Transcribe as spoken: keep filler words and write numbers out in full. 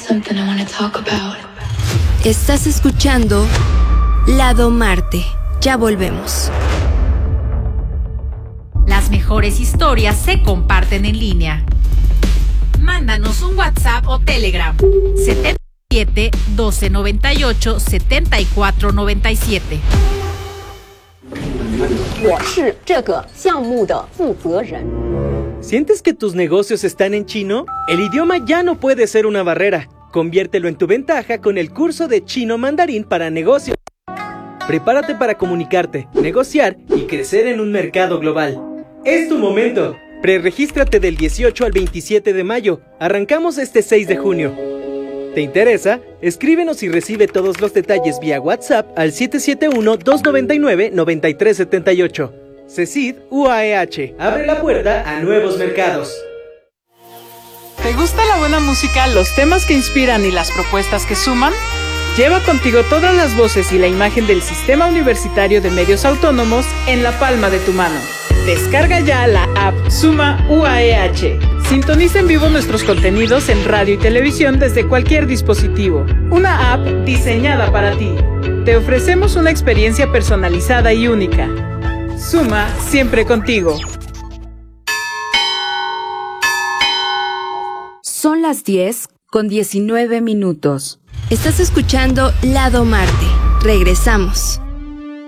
something I wanna talk about. Estás escuchando Lado Marte. Ya volvemos. Las mejores historias se comparten en línea. Mándanos un WhatsApp o Telegram. setenta y siete, doce noventa y ocho, setenta y cuatro noventa y siete. 我是这个项目的负责人。 ¿Sientes que tus negocios están en chino? El idioma ya no puede ser una barrera. Conviértelo en tu ventaja con el curso de chino mandarín para negocios. Prepárate para comunicarte, negociar y crecer en un mercado global. ¡Es tu momento! Preregístrate del dieciocho al veintisiete de mayo. Arrancamos este seis de junio. ¿Te interesa? Escríbenos y recibe todos los detalles vía WhatsApp al siete siete uno, dos nueve nueve, nueve tres siete ocho. CECID U A E H. Abre la puerta a nuevos mercados. ¿Te gusta la buena música, los temas que inspiran y las propuestas que suman? Lleva contigo todas las voces y la imagen del Sistema Universitario de Medios Autónomos en la palma de tu mano. Descarga ya la app Suma U A E H. Sintoniza en vivo nuestros contenidos en radio y televisión desde cualquier dispositivo. Una app diseñada para ti. Te ofrecemos una experiencia personalizada y única. Suma siempre contigo. Son las diez con diecinueve minutos. Estás escuchando Lado Marte. Regresamos.